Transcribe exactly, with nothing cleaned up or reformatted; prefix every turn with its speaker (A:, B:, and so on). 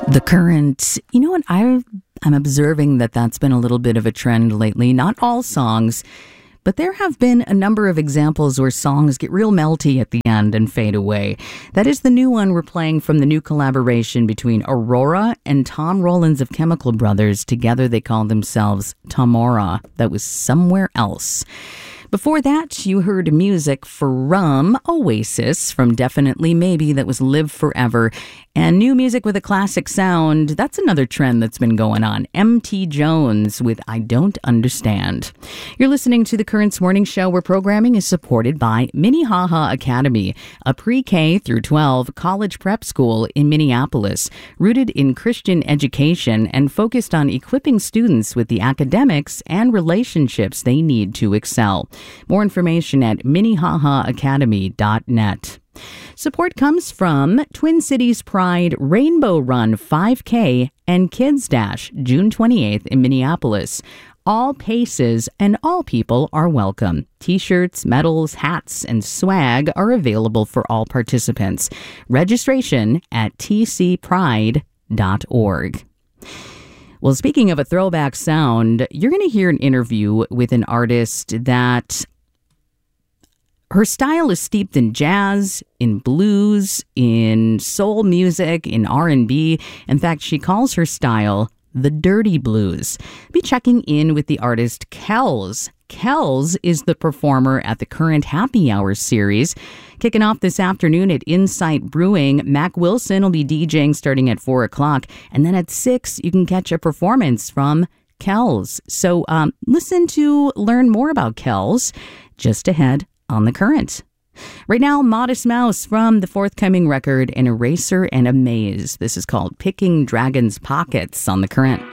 A: The Current, you know what, I, I'm observing that that's been a little bit of a trend lately. Not all songs, but there have been a number of examples where songs get real melty at the end and fade away. That is the new one we're playing from the new collaboration between Aurora and Tom Rollins of Chemical Brothers. Together they call themselves Tomorrow. That was Somewhere Else. Before that, you heard music from Oasis, from Definitely Maybe, that was Live Forever, and new music with a classic sound. That's another trend that's been going on. M T Jones with I Don't Understand. You're listening to The Currents Morning Show, where programming is supported by Minnehaha Academy, a pre-K through twelve college prep school in Minneapolis, rooted in Christian education and focused on equipping students with the academics and relationships they need to excel. More information at minnehaha academy dot net. Support comes from Twin Cities Pride Rainbow Run five K and Kids Dash June twenty-eighth in Minneapolis. All paces and all people are welcome. T-shirts, medals, hats, and swag are available for all participants. Registration at t c pride dot org. Well, speaking of a throwback sound, you're going to hear an interview with an artist that her style is steeped in jazz, in blues, in soul music, in R and B. In fact, she calls her style the dirty blues. Be checking in with the artist Kells. Kells is the performer at the Current Happy Hour series. Kicking off this afternoon at Insight Brewing, Mac Wilson will be DJing starting at four o'clock. And then at six, you can catch a performance from Kells. So um, listen to learn more about Kells just ahead on The Current. Right now, Modest Mouse from the forthcoming record, An Eraser and a Maze. This is called Picking Dragon's Pockets on The Current.